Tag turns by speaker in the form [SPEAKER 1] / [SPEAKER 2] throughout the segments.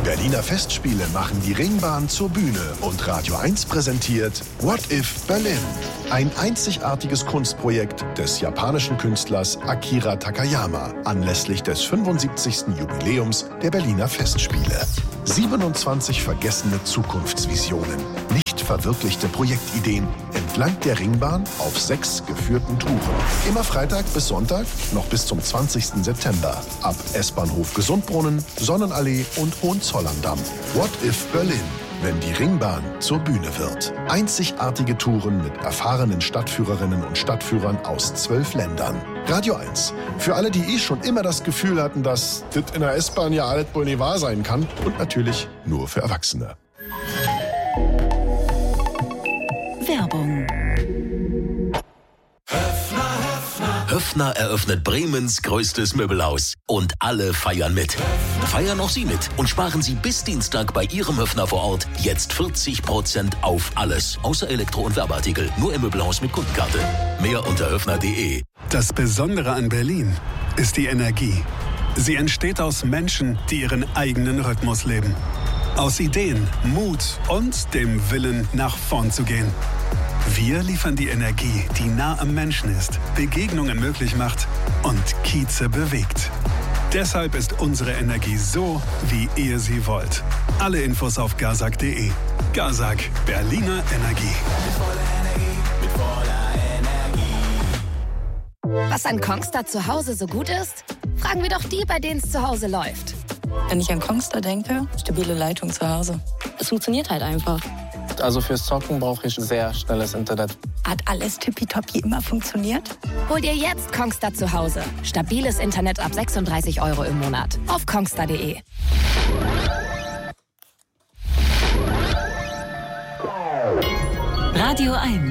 [SPEAKER 1] Berliner Festspiele machen die Ringbahn zur Bühne und Radio 1 präsentiert What If Berlin? Ein einzigartiges Kunstprojekt des japanischen Künstlers Akira Takayama anlässlich des 75. Jubiläums der Berliner Festspiele. 27 vergessene Zukunftsvisionen, nicht verwirklichte Projektideen entlang der Ringbahn auf 6 geführten Touren. Immer Freitag bis Sonntag, noch bis zum 20. September. Ab S-Bahnhof Gesundbrunnen, Sonnenallee und Hohenzollern-Damm. What if Berlin? Wenn die Ringbahn zur Bühne wird. Einzigartige Touren mit erfahrenen Stadtführerinnen und Stadtführern aus 12 Ländern. Radio 1. Für alle, die schon immer das Gefühl hatten, dass das in der S-Bahn ja alles wohl nicht wahr sein kann. Und natürlich nur für Erwachsene.
[SPEAKER 2] Werbung.
[SPEAKER 3] Höffner eröffnet Bremens größtes Möbelhaus. Und alle feiern mit. Feiern auch Sie mit und sparen Sie bis Dienstag bei Ihrem Höffner vor Ort jetzt 40% auf alles. Außer Elektro- und Werbeartikel. Nur im Möbelhaus mit Kundenkarte. Mehr unter höffner.de.
[SPEAKER 4] Das Besondere an Berlin ist die Energie. Sie entsteht aus Menschen, die ihren eigenen Rhythmus leben. Aus Ideen, Mut und dem Willen, nach vorn zu gehen. Wir liefern die Energie, die nah am Menschen ist, Begegnungen möglich macht und Kieze bewegt. Deshalb ist unsere Energie so, wie ihr sie wollt. Alle Infos auf gazak.de. Gazak, Berliner Energie.
[SPEAKER 2] Was an Kongstar zu Hause so gut ist? Fragen wir doch die, bei denen es zu Hause läuft.
[SPEAKER 5] Wenn ich an Kongstar denke, stabile Leitung zu Hause. Es funktioniert halt einfach.
[SPEAKER 6] Also fürs Zocken brauche ich sehr schnelles Internet.
[SPEAKER 5] Hat alles tippitoppi immer funktioniert?
[SPEAKER 2] Hol dir jetzt Kongstar zu Hause. Stabiles Internet ab 36 € im Monat. Auf kongstar.de.
[SPEAKER 7] Radio 1.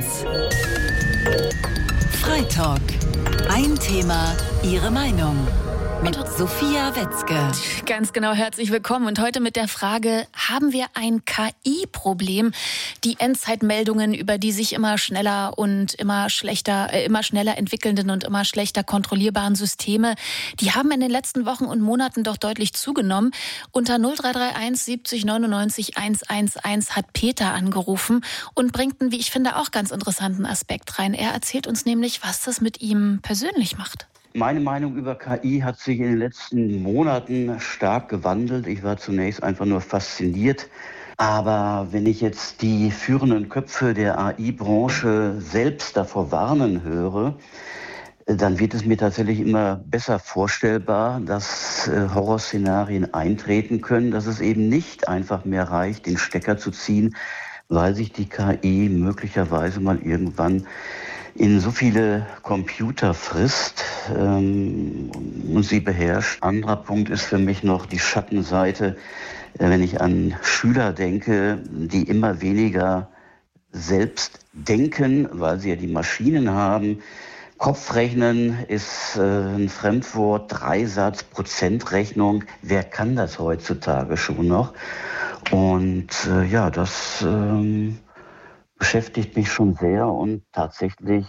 [SPEAKER 7] Freitalk. Ein Thema, Ihre Meinung. Mit Sophia Wetzke.
[SPEAKER 8] Ganz genau, herzlich willkommen. Und heute mit der Frage, haben wir ein KI-Problem? Die Endzeitmeldungen über die sich immer schneller und immer schneller entwickelnden und immer schlechter kontrollierbaren Systeme, die haben in den letzten Wochen und Monaten doch deutlich zugenommen. Unter 0331 70 99 111 hat Peter angerufen und bringt einen, wie ich finde, auch ganz interessanten Aspekt rein. Er erzählt uns nämlich, was das mit ihm persönlich macht.
[SPEAKER 9] Meine Meinung über KI hat sich in den letzten Monaten stark gewandelt. Ich war zunächst einfach nur fasziniert. Aber wenn ich jetzt die führenden Köpfe der AI-Branche selbst davor warnen höre, dann wird es mir tatsächlich immer besser vorstellbar, dass Horrorszenarien eintreten können, dass es eben nicht einfach mehr reicht, den Stecker zu ziehen, weil sich die KI möglicherweise mal irgendwann in so viele Computer frisst und sie beherrscht. Anderer Punkt ist für mich noch die Schattenseite, wenn ich an Schüler denke, die immer weniger selbst denken, weil sie ja die Maschinen haben. Kopfrechnen ist ein Fremdwort, Dreisatz, Prozentrechnung. Wer kann das heutzutage schon noch? Und das beschäftigt mich schon sehr und tatsächlich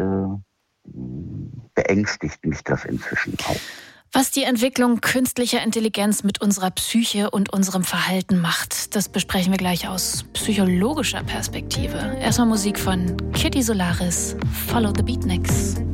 [SPEAKER 9] beängstigt mich das inzwischen auch.
[SPEAKER 8] Was die Entwicklung künstlicher Intelligenz mit unserer Psyche und unserem Verhalten macht, das besprechen wir gleich aus psychologischer Perspektive. Erstmal Musik von Kitty Solaris, Follow the Beatniks.